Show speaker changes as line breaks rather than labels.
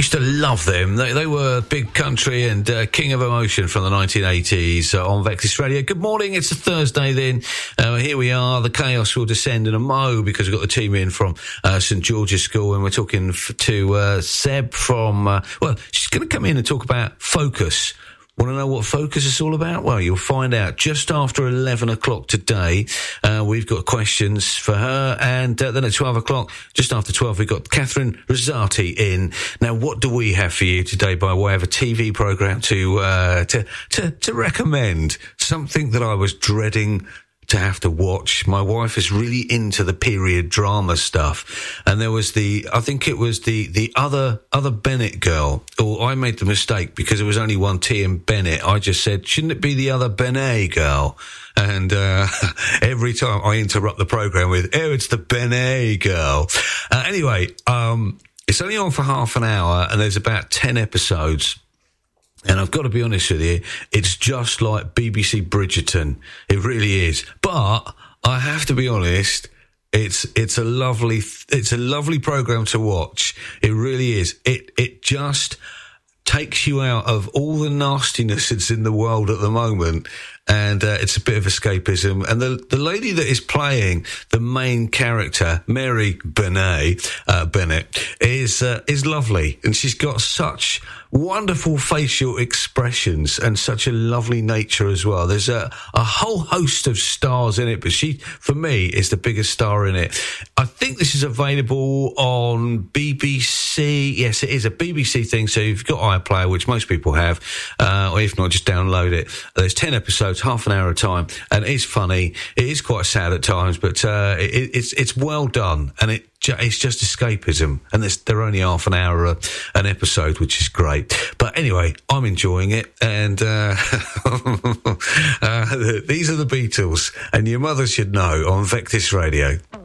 used to love them. They were Big Country and King of Emotion from the 1980s on Vectis Radio. Good morning. It's a Thursday then. Here we are. The chaos will descend in a mo because we've got the team in from St George's School, and we're talking to Seb from, she's going to come in and talk about Focus. Want to know what Focus is all about? Well, you'll find out just after 11 o'clock today. We've got questions for her, and then at 12 o'clock, just after 12, we've got Catherine Rosati in. Now, what do we have for you today by way of a TV programme to recommend? Something that I was dreading to have to watch. My wife is really into the period drama stuff, and there was I think it was the other Bennett girl, or I made the mistake because there was only one T in Bennett. I just said, shouldn't it be the other Benet girl? And every time I interrupt the programme with, it's the Benet girl. Anyway, it's only on for half an hour, and there's about 10 episodes. And I've got to be honest with you, it's just like BBC Bridgerton. It really is. But I have to be honest, it's a lovely program to watch. It really is. It just takes you out of all the nastiness that's in the world at the moment, and it's a bit of escapism. And the lady that is playing the main character, Mary Bennett, is lovely, and she's got such wonderful facial expressions and such a lovely nature as well. There's a whole host of stars in it, but she, for me, is the biggest star in it. I think this is available on BBC. Yes, it is a BBC thing, so you've got iPlayer, which most people have, or if not, just download it. There's 10 episodes, half an hour at a time, and it is funny. It is quite sad at times, but it's well done, and it's just escapism, and they're only half an hour an episode, which is great. But anyway, I'm enjoying it, and these are the Beatles, and your mother should know on Vectis Radio.